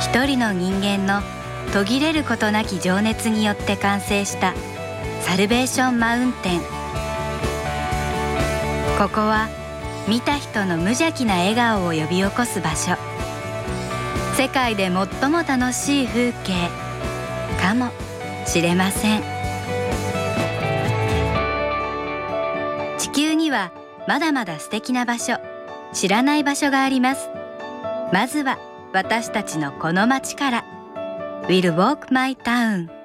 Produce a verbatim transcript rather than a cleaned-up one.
一人の人間の途切れることなき情熱によって完成したサルベーションマウンテン。ここは見た人の無邪気な笑顔を呼び起こす場所。世界で最も楽しい風景かもしれません。地球にはまだまだ素敵な場所、知らない場所があります。まずは私たちのこの街から。We'll walk my town。